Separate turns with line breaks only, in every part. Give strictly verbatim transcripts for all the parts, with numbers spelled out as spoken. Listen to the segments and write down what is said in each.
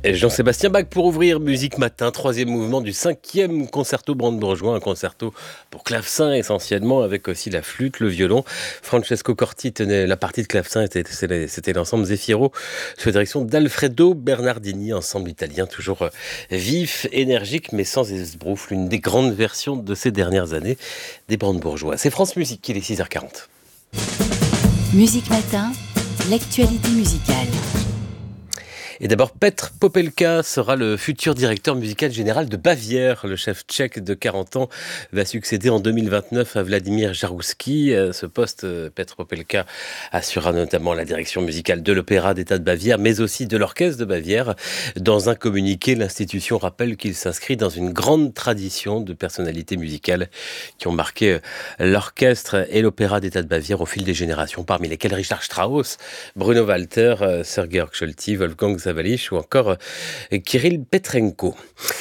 Jean-Sébastien Bach pour ouvrir Musique Matin, troisième mouvement du cinquième concerto brandebourgeois, un concerto pour clavecin essentiellement, avec aussi la flûte, le violon. Francesco Corti tenait la partie de clavecin, c'était, c'était l'ensemble Zefiro, sous la direction d'Alfredo Bernardini, ensemble italien toujours vif, énergique, mais sans esbrouffe, l'une des grandes versions de ces dernières années des brandebourgeois. C'est France Musique, il est six heures quarante.
Musique Matin, l'actualité musicale.
Et d'abord, Petr Popelka sera le futur directeur musical général de Bavière. Le chef tchèque de quarante ans va succéder en deux mille vingt-neuf à Vladimir Jaroussky. Ce poste, Petr Popelka assurera notamment la direction musicale de l'Opéra d'État de Bavière, mais aussi de l'Orchestre de Bavière. Dans un communiqué, l'institution rappelle qu'il s'inscrit dans une grande tradition de personnalités musicales qui ont marqué l'Orchestre et l'Opéra d'État de Bavière au fil des générations, parmi lesquels Richard Strauss, Bruno Walter, Sir Georg Scholti, Wolfgang Sawallisch ou encore Kirill Petrenko.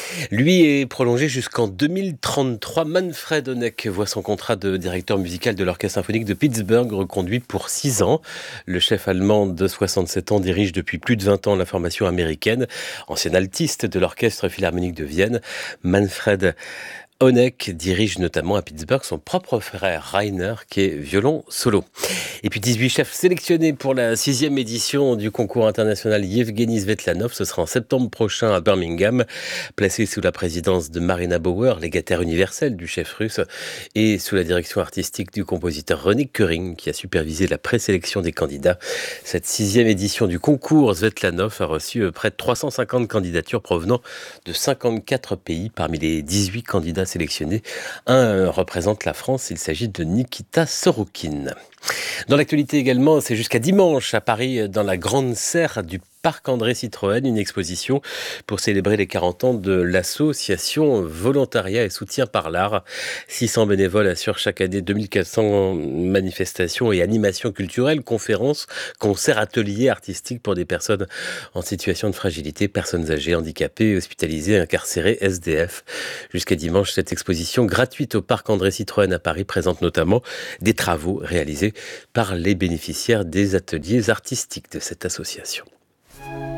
Lui est prolongé jusqu'en deux mille trente-trois. Manfred Honeck voit son contrat de directeur musical de l'Orchestre symphonique de Pittsburgh reconduit pour six ans. Le chef allemand de soixante-sept ans dirige depuis plus de vingt ans la formation américaine. Ancien altiste de l'Orchestre philharmonique de Vienne, Manfred Honeck dirige notamment à Pittsburgh son propre frère Rainer, qui est violon solo. Et puis dix-huit chefs sélectionnés pour la sixième édition du concours international Yevgeny Svetlanov. Ce sera en septembre prochain à Birmingham, placé sous la présidence de Marina Bauer, légataire universelle du chef russe, et sous la direction artistique du compositeur René Köring, qui a supervisé la présélection des candidats. Cette sixième édition du concours Svetlanov a reçu près de trois cent cinquante candidatures provenant de cinquante-quatre pays. Parmi les dix-huit candidats sélectionnés, un représente la France, il s'agit de Nikita Sorokin. Dans l'actualité également, c'est jusqu'à dimanche à Paris, dans la grande serre du Parc André Citroën, une exposition pour célébrer les quarante ans de l'association Volontariat et Soutien par l'Art. six cents bénévoles assurent chaque année deux mille quatre cents manifestations et animations culturelles, conférences, concerts, ateliers artistiques pour des personnes en situation de fragilité, personnes âgées, handicapées, hospitalisées, incarcérées, S D F. Jusqu'à dimanche, cette exposition gratuite au Parc André Citroën à Paris présente notamment des travaux réalisés par les bénéficiaires des ateliers artistiques de cette association.